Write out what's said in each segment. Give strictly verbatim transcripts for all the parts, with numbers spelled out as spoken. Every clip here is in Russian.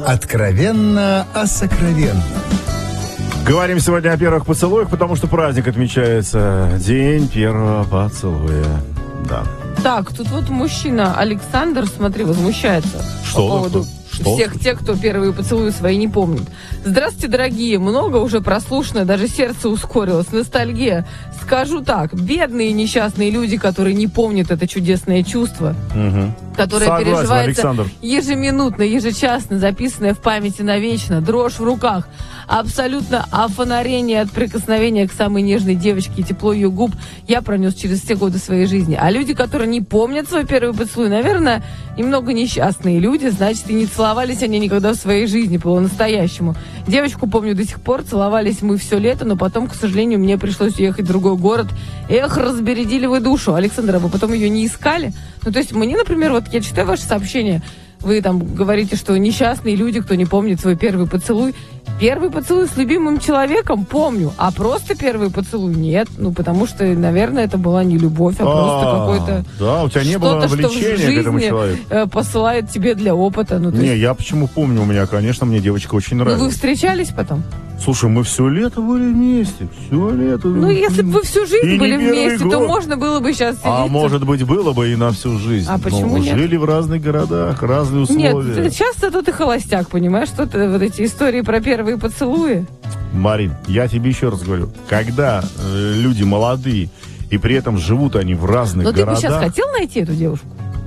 Откровенно о сокровенном. Говорим сегодня о первых поцелуях, потому что праздник отмечается. День первого поцелуя. Да. Так, тут вот мужчина Александр, смотри, возмущается. Что? По поводу Что? всех тех, кто первые поцелуи свои не помнит. Здравствуйте, дорогие. Много уже прослушано, даже сердце ускорилось. Ностальгия. Скажу так, бедные несчастные люди, которые не помнят это чудесное чувство, Угу. которое Согласен, переживается Александр. ежеминутно, ежечасно, записанное в памяти навечно, дрожь в руках, абсолютно офонарение от прикосновения к самой нежной девочке и тепло ее губ я пронес через все годы своей жизни. А люди, которые не помнят свой первый поцелуй, наверное, немного несчастные люди, значит, и не целовались они никогда в своей жизни по-настоящему. Девочку помню до сих пор, целовались мы все лето, но потом, к сожалению, мне пришлось уехать в другой город. Эх, разбередили вы душу. Александр, а вы потом ее не искали? Ну, то есть мне, например, вот я читаю ваши сообщения, вы там говорите, что несчастные люди, кто не помнит свой первый поцелуй. Первый поцелуй с любимым человеком помню, а просто первый поцелуй нет. Ну, потому что, наверное, это была не любовь, а просто А, какой-то... Да, у тебя не было что-то, что в влечения к этому жизни, человеку. э, посылает тебе для опыта. Ну, то Не, есть- я почему помню, у меня, конечно, мне девочка очень Ну, нравилась. вы встречались потом? Слушай, мы все лето были вместе, все лето. Ну, если бы вы всю жизнь И не были первый вместе, то год. можно было бы сейчас сидеть. А может быть, было бы и на всю жизнь. А почему Но нет? жили в разных городах, разные Нет, условия. ты- часто тут и холостяк, понимаешь? Что-то вот эти истории про первые поцелуи. Марин, я тебе еще раз говорю, когда э, люди молодые, и при этом живут они в разных Но ты бы городах... сейчас хотел найти эту девушку?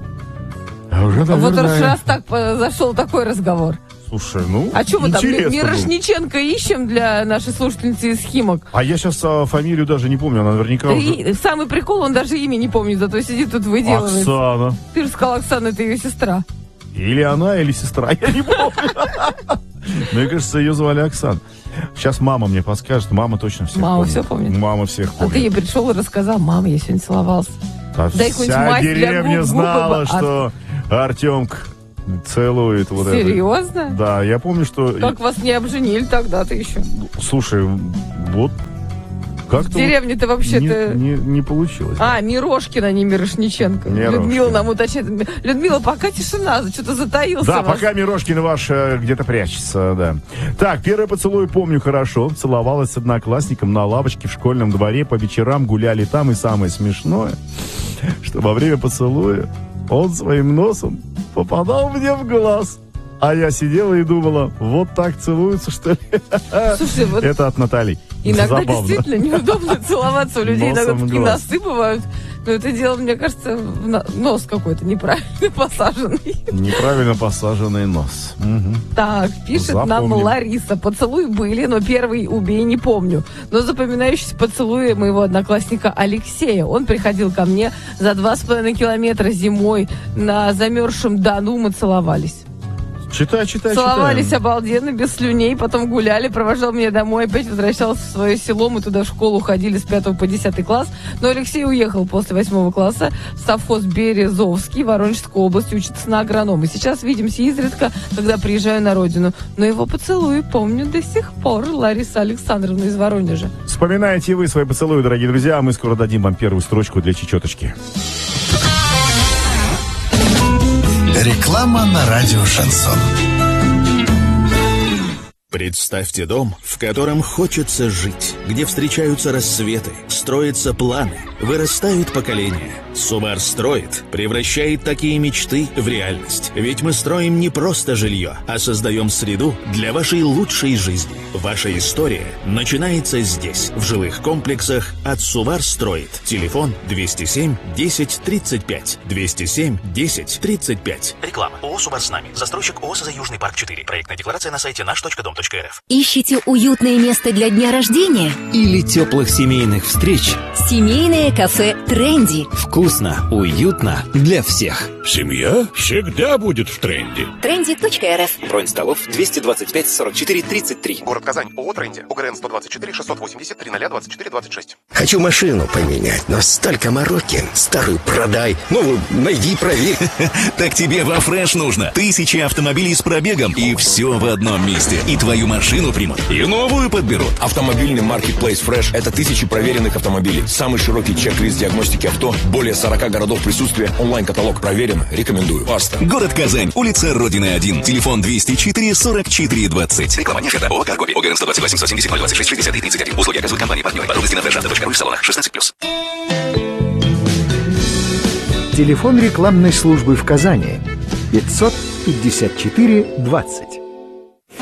А уже, Вот наверное, раз так по- зашел такой разговор. Слушай, ну, А что мы там, интересно было. Мирошниченко ищем для нашей слушательницы из Химок? А я сейчас а, фамилию даже не помню, она наверняка Да уже... и самый прикол, он даже имя не помнит, зато сидит тут выделывает. Оксана. Ты же сказал, Оксана, это ее сестра. Или она, или сестра, я не помню. Мне кажется, ее звали Оксана. Сейчас мама мне подскажет, мама точно всех Мама помнит. все помнит? Мама всех А ты помнит. ей пришел и рассказал, мама, я сегодня целовался. А дай хоть вся мазь для деревня губ, знала, губы бы что Артемка целует вот это. Серьезно? Да, я помню, что... Как вас не обженили тогда-то еще? Слушай, вот как-то... В деревне-то вот вообще-то... Не, не, не получилось. А, Мирошкина, не Мирошниченко. Мирошкина. Людмила нам уточняет. Людмила, пока тишина, что-то затаился. Да, ваш. пока Мирошкин ваш э, где-то прячется, да. Так, первый поцелуй помню хорошо. Целовалась с одноклассником на лавочке в школьном дворе. По вечерам гуляли там. И самое смешное, что во время поцелуя он своим носом попадал мне в глаз. А я сидела и думала, вот так целуются, что ли? Слушай, вот Это от Натальи. иногда Забавно. действительно неудобно целоваться. У людей иногда Носом в такие глаз. носы бывают. Но это дело, мне кажется, в на- нос какой-то неправильно посаженный. Неправильно посаженный нос. Мгм. Так, пишет нам Запомним. Лариса. Поцелуи были, но первый убей не помню. Но запоминающийся поцелуй моего одноклассника Алексея. Он приходил ко мне за два с половиной километра зимой на замерзшем Дону, мы целовались. Читай, читай, Целовались читай. обалденно, без слюней, потом гуляли, провожал меня домой, опять возвращался в свое село, мы туда в школу ходили с пятого по десятый класс, но Алексей уехал после восьмого класса в совхоз Березовский, Воронежской области, учится на агронома. Сейчас видимся изредка, когда приезжаю на родину, но его поцелуи помню до сих пор. Лариса Александровна из Воронежа. Вспоминаете вы свои поцелуи, дорогие друзья, а мы скоро дадим вам первую строчку для чечеточки. Реклама на радио «Шансон». Представьте дом, в котором хочется жить, где встречаются рассветы, строятся планы, вырастают поколения. Субар строит, превращает такие мечты в реальность. Ведь мы строим не просто жилье, а создаем среду для вашей лучшей жизни. Ваша история начинается здесь, в жилых комплексах от Субар строит. Телефон двести семь десять тридцать пять. двести семь десять тридцать пять. Реклама. ООО «Субар с нами». Застройщик ООО «СЗ Южный парк четыре». Проектная декларация на сайте наш точка дом точка рф. Ищите уютное место для дня рождения? Или теплых семейных встреч? Семейное кафе «Тренди». Вкусно, уютно для всех. Семья всегда будет в тренде. тренди точка эр эф. Бронь столов двести двадцать пять сорок четыре тридцать три. Город Казань. ООО «Тренди». ОГРН сто двадцать четыре шестьсот восемьдесят три ноль двадцать четыре двадцать шесть. Хочу машину поменять, но столько мороки. Старую продай, новую найди, проверь. Так тебе во Фреш нужно. Тысячи автомобилей с пробегом и все в одном месте. И твои твою машину примут и новую подберут. Автомобильный маркетплейс Fresh – это тысячи проверенных автомобилей. Самый широкий чек-лист диагностики авто, более сорока городов присутствия, онлайн-каталог проверен. Рекомендую. Баста. Город Казань, улица Родины один, телефон двести четыре сорок четыре двадцать. Реклама не оферта. ООО «Каргоби». ОГРН сто двадцать восемь сто семьдесят ноль двадцать шесть шестьдесят тридцать один. Услуги оказывают компании-партнеры. Подробности на фрешавто точка ру в салонах. шестнадцать плюс. Телефон рекламной службы в Казани пятьсот пятьдесят четыре двадцать.